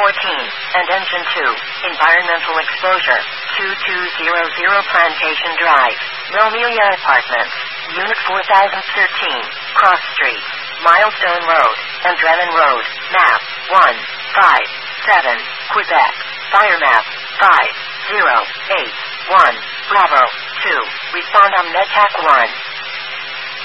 and Engine 2, Environmental Exposure, 2200 Plantation Drive, Milmelia Apartments, Unit 4013, Cross Street, Milestone Road, and Drennan Road, Map 157, Quebec, Fire Map 5081, Bravo 2, respond on MedTech 1.